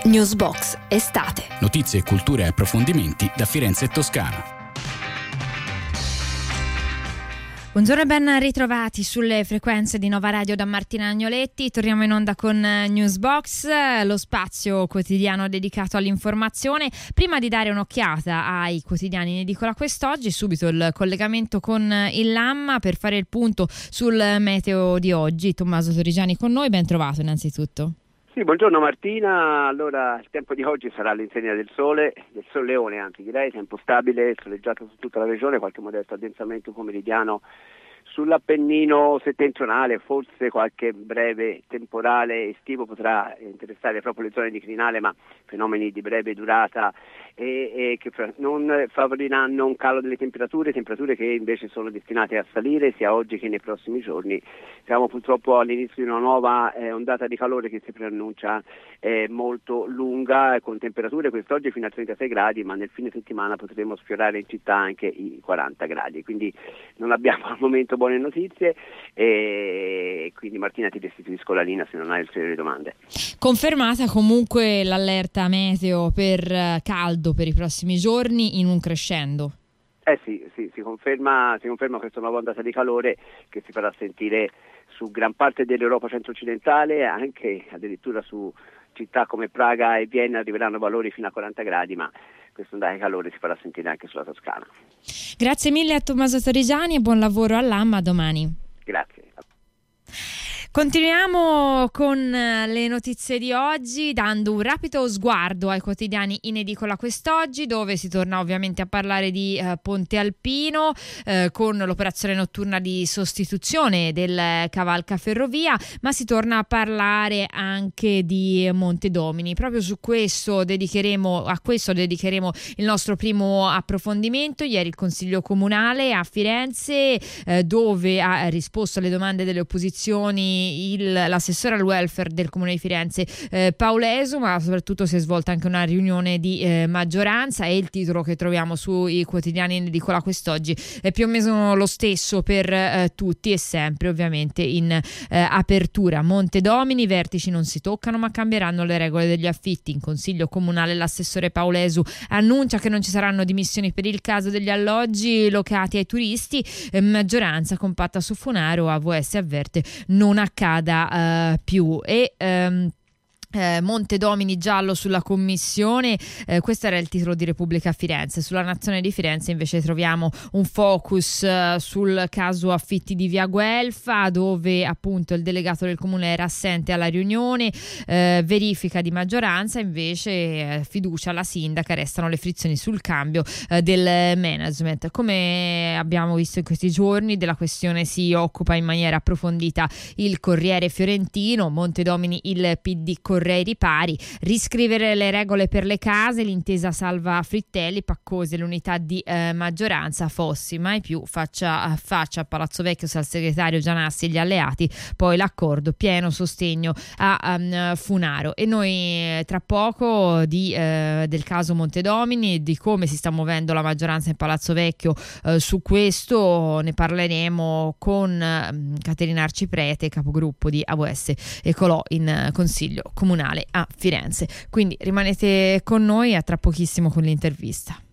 Newsbox estate. Notizie, cultura e approfondimenti da Firenze e Toscana. Buongiorno e ben ritrovati sulle frequenze di Nova Radio da Martina Agnoletti. Torniamo in onda con Newsbox, lo spazio quotidiano dedicato all'informazione. Prima di dare un'occhiata ai quotidiani in edicola quest'oggi, subito il collegamento con il Lamma per fare il punto sul meteo di oggi. Tommaso Torrigiani con noi, ben trovato innanzitutto. Sì, buongiorno Martina. Allora, il tempo di oggi sarà all'insegna del solleone, anzi direi, tempo stabile, soleggiato su tutta la regione, qualche modesto addensamento pomeridiano sull'Appennino settentrionale, forse qualche breve temporale estivo potrà interessare proprio le zone di crinale, ma fenomeni di breve durata e che non favoriranno un calo delle temperature che invece sono destinate a salire sia oggi che nei prossimi giorni. Siamo purtroppo all'inizio di una nuova ondata di calore che si preannuncia molto lunga, con temperature quest'oggi fino a 36 gradi, ma nel fine settimana potremo sfiorare in città anche i 40 gradi, quindi non abbiamo al momento buone notizie e quindi Martina ti restituisco la linea se non hai ulteriori domande. Confermata comunque l'allerta meteo per caldo per i prossimi giorni in un crescendo. Sì, si conferma questa nuova ondata di calore che si farà sentire su gran parte dell'Europa centro-occidentale, anche addirittura su città come Praga e Vienna arriveranno valori fino a 40 gradi, ma questa ondata di calore si farà sentire anche sulla Toscana. Grazie mille a Tommaso Torrigiani e buon lavoro all'Amma, domani. Grazie. Continuiamo con le notizie di oggi, dando un rapido sguardo ai quotidiani in edicola quest'oggi, dove si torna ovviamente a parlare di Ponte Alpino con l'operazione notturna di sostituzione del cavalca ferrovia, ma si torna a parlare anche di Montedomini. Proprio a questo dedicheremo il nostro primo approfondimento. Ieri il Consiglio Comunale a Firenze, dove ha risposto alle domande delle opposizioni l'assessore al welfare del Comune di Firenze Paulesu, ma soprattutto si è svolta anche una riunione di maggioranza, e il titolo che troviamo sui quotidiani in edicola quest'oggi è più o meno lo stesso per tutti e sempre ovviamente in apertura. Montedomini, vertici non si toccano ma cambieranno le regole degli affitti. In Consiglio Comunale l'assessore Paulesu annuncia che non ci saranno dimissioni per il caso degli alloggi locati ai turisti, maggioranza compatta su Funaro, AVS avverte non accada più. E Montedomini giallo sulla commissione, questo era il titolo di Repubblica a Firenze. Sulla Nazione di Firenze invece troviamo un focus sul caso affitti di via Guelfa, dove appunto il delegato del comune era assente alla riunione, verifica di maggioranza, invece fiducia alla sindaca, restano le frizioni sul cambio del management. Come abbiamo visto in questi giorni, della questione si occupa in maniera approfondita il Corriere Fiorentino. Montedomini, il PD Correi ripari, riscrivere le regole per le case, l'intesa salva Frittelli, Paccose l'unità di maggioranza, Fossi mai più faccia a faccia a Palazzo Vecchio al segretario Gianassi e gli alleati, poi l'accordo, pieno sostegno a Funaro. E noi tra poco del caso Montedomini, di come si sta muovendo la maggioranza in Palazzo Vecchio su questo ne parleremo con Caterina Arciprete, capogruppo di AVS Ecolò in Consiglio Comunale a Firenze. Quindi rimanete con noi, a tra pochissimo con l'intervista.